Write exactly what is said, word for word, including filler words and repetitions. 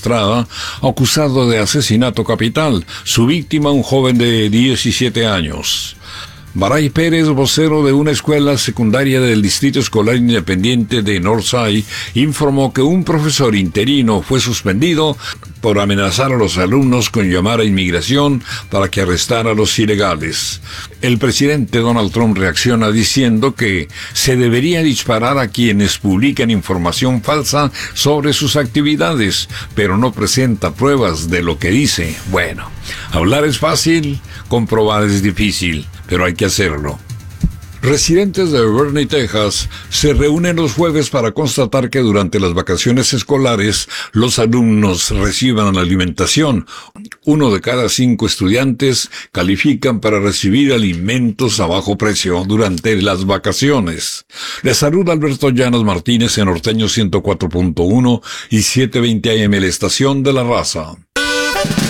Estrada, acusado de asesinato capital. Su víctima, un joven de diecisiete años. Baray Pérez, vocero de una escuela secundaria del Distrito Escolar Independiente de Northside, informó que un profesor interino fue suspendido por amenazar a los alumnos con llamar a inmigración para que arrestara a los ilegales. El presidente Donald Trump reacciona diciendo que se debería disparar a quienes publican información falsa sobre sus actividades, pero no presenta pruebas de lo que dice. Bueno, hablar es fácil, comprobar es difícil, pero hay que hacerlo. Residentes de Bernie, Texas, se reúnen los jueves para constatar que durante las vacaciones escolares los alumnos reciban alimentación. Uno de cada cinco estudiantes califican para recibir alimentos a bajo precio durante las vacaciones. Les saluda Alberto Llanos Martínez en Norteño ciento cuatro punto uno y setecientos veinte A M, la estación de la raza.